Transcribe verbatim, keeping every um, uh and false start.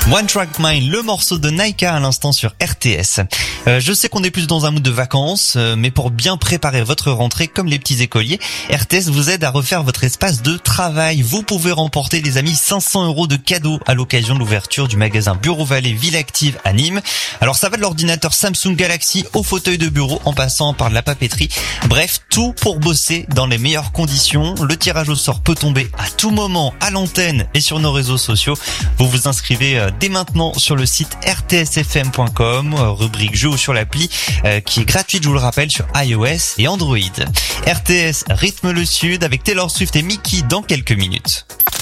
One Track Mind, le morceau de Naika à l'instant sur R T S. Euh, je sais qu'on est plus dans un mood de vacances, euh, mais pour bien préparer votre rentrée comme les petits écoliers, R T S vous aide à refaire votre espace de travail. Vous pouvez remporter, les amis, cinq cents euros de cadeaux à l'occasion de l'ouverture du magasin Bureau Vallée Ville Active à Nîmes. Alors ça va de l'ordinateur Samsung Galaxy au fauteuil de bureau en passant par de la papeterie. Bref, tout pour bosser dans les meilleures conditions. Le tirage au sort peut tomber à tout moment à l'antenne et sur nos réseaux sociaux. Vous vous inscrivez euh, dès maintenant sur le site r t s f m point com, rubrique jeux ou sur l'appli euh, qui est gratuite, je vous le rappelle, sur iOS et Android. R T S rythme le sud avec Taylor Swift et Mickey dans quelques minutes.